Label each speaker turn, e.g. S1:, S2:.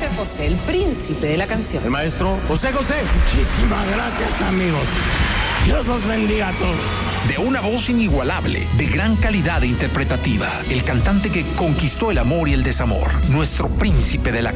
S1: José José, el príncipe de la canción.
S2: El maestro José José.
S3: Muchísimas gracias, amigos. Dios los bendiga a todos.
S4: De una voz inigualable, de gran calidad interpretativa, el cantante que conquistó el amor y el desamor, nuestro príncipe de la